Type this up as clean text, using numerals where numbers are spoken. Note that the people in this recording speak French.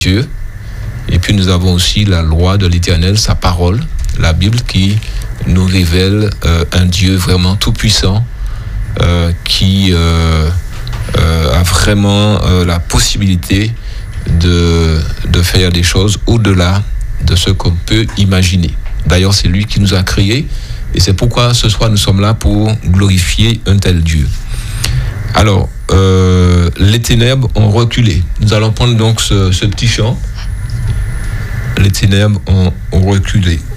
Dieu. Et puis nous avons aussi la loi de l'Éternel, sa parole, la Bible, qui nous révèle un Dieu vraiment tout-puissant, qui a vraiment la possibilité de faire des choses au-delà de ce qu'on peut imaginer. D'ailleurs, c'est lui qui nous a créés, et c'est pourquoi ce soir nous sommes là pour glorifier un tel Dieu. Alors, les ténèbres ont reculé. Nous allons prendre donc ce petit chant. Les ténèbres ont reculé.